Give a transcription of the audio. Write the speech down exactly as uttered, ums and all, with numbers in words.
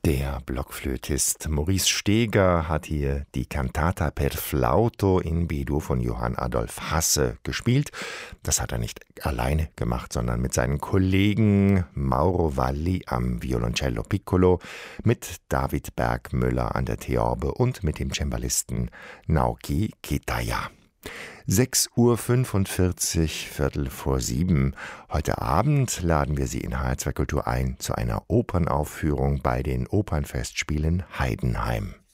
Der Blockflötist Maurice Steger hat hier die Cantata per Flauto in B-Dur von Johann Adolf Hasse gespielt. Das hat er nicht alleine gemacht, sondern mit seinen Kollegen Mauro Valli am Violoncello Piccolo, mit David Bergmüller an der Theorbe und mit dem Cembalisten Naoki Kitaya. sechs Uhr fünfundvierzig, Viertel vor sieben. Heute Abend laden wir Sie in H R zwei Kultur ein zu einer Opernaufführung bei den Opernfestspielen Heidenheim.